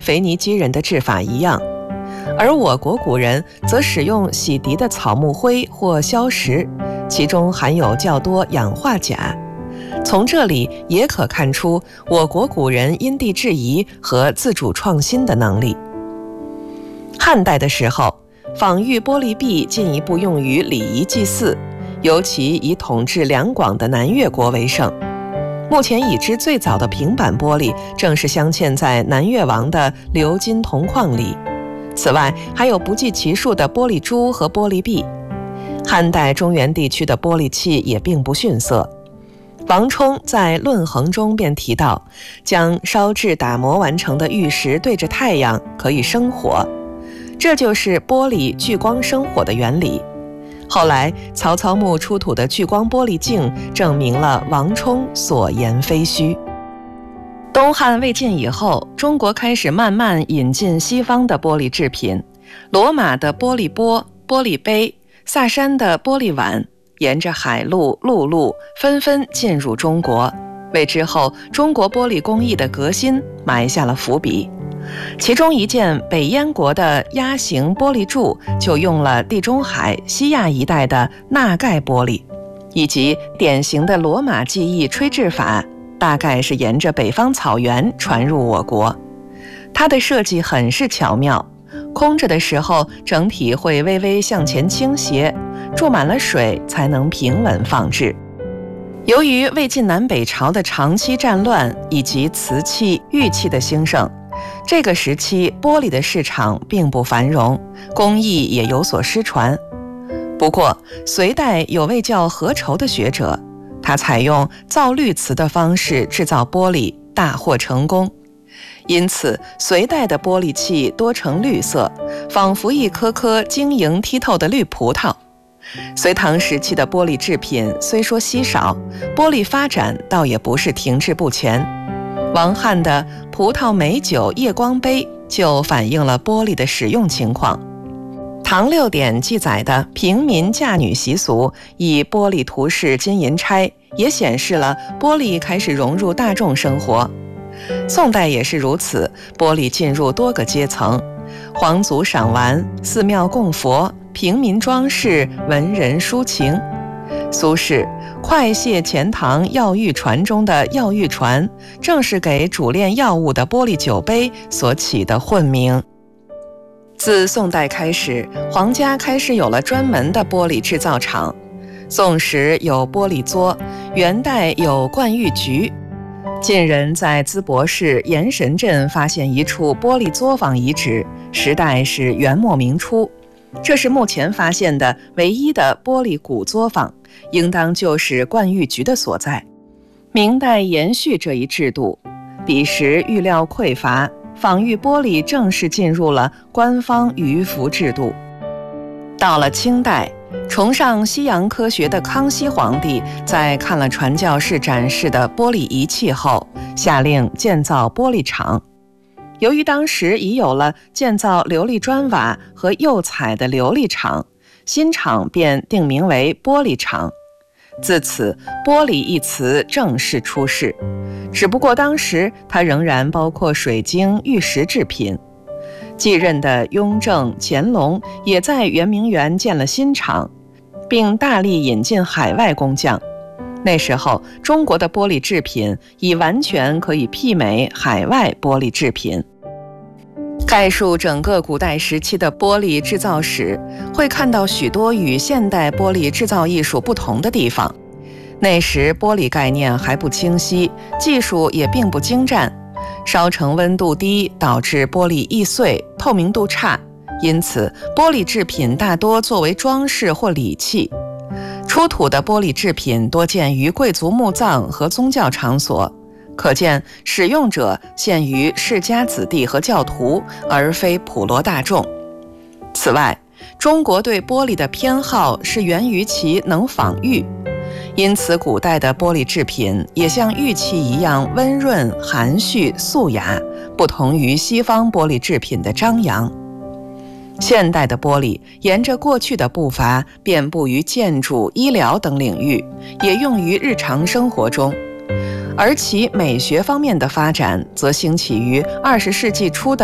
腓尼基人的制法一样，而我国古人则使用洗涤的草木灰或硝石，其中含有较多氧化钾。从这里也可看出我国古人因地制宜和自主创新的能力。汉代的时候，仿玉玻璃壁进一步用于礼仪祭祀，尤其以统治两广的南越国为盛。目前已知最早的平板玻璃正是镶嵌在南越王的鎏金铜矿里。此外，还有不计其数的玻璃珠和玻璃壁。汉代中原地区的玻璃器也并不逊色。王充在《论衡》中便提到，将烧制打磨完成的玉石对着太阳可以生火，这就是玻璃聚光生火的原理。后来曹操墓出土的聚光玻璃镜证明了王充所言非虚。东汉魏晋以后，中国开始慢慢引进西方的玻璃制品，罗马的玻璃钵、玻璃杯，萨珊的玻璃碗，沿着海路、陆路纷纷进入中国，为之后中国玻璃工艺的革新埋下了伏笔。其中一件北燕国的鸭形玻璃柱就用了地中海、西亚一带的钠钙玻璃，以及典型的罗马技艺吹制法，大概是沿着北方草原传入我国。它的设计很是巧妙，空着的时候整体会微微向前倾斜，注满了水才能平稳放置。由于魏晋南北朝的长期战乱以及瓷器、玉器的兴盛，这个时期玻璃的市场并不繁荣，工艺也有所失传。不过隋代有位叫何畴的学者，他采用造绿瓷的方式制造玻璃，大获成功。因此隋代的玻璃器多呈绿色，仿佛一颗颗晶莹剔透的绿葡萄。隋唐时期的玻璃制品虽说稀少，玻璃发展倒也不是停滞不前。王翰的葡萄美酒夜光杯就反映了玻璃的使用情况。唐六典记载的平民嫁女习俗，以玻璃涂饰金银钗，也显示了玻璃开始融入大众生活。宋代也是如此，玻璃进入多个阶层，皇族赏玩、寺庙供佛、平民装饰、文人抒情。苏轼《快谢钱塘药玉传》中的药玉传，正是给煮炼药物的玻璃酒杯所起的混名。自宋代开始，皇家开始有了专门的玻璃制造厂。宋时有玻璃作，元代有灌玉局。近人在淄博市盐神镇发现一处玻璃作坊遗址，时代是元末明初。这是目前发现的唯一的玻璃古作坊，应当就是灌玉局的所在。明代延续这一制度，彼时玉料匮乏，仿玉玻璃正式进入了官方舆服制度。到了清代，崇尚西洋科学的康熙皇帝在看了传教士展示的玻璃仪器后，下令建造玻璃厂。由于当时已有了建造琉璃砖瓦和釉彩的琉璃厂，新厂便定名为玻璃厂。自此，玻璃一词正式出世。只不过当时它仍然包括水晶、玉石制品。继任的雍正、乾隆也在圆明园建了新厂，并大力引进海外工匠。那时候，中国的玻璃制品已完全可以媲美海外玻璃制品。概述整个古代时期的玻璃制造史，会看到许多与现代玻璃制造艺术不同的地方。那时玻璃概念还不清晰，技术也并不精湛，烧成温度低，导致玻璃易碎，透明度差，因此玻璃制品大多作为装饰或礼器。出土的玻璃制品多见于贵族墓葬和宗教场所，可见使用者限于世家子弟和教徒，而非普罗大众。此外，中国对玻璃的偏好是源于其能仿玉，因此古代的玻璃制品也像玉器一样温润、含蓄、素雅，不同于西方玻璃制品的张扬。现代的玻璃沿着过去的步伐遍布于建筑、医疗等领域，也用于日常生活中。而其美学方面的发展则兴起于20世纪初的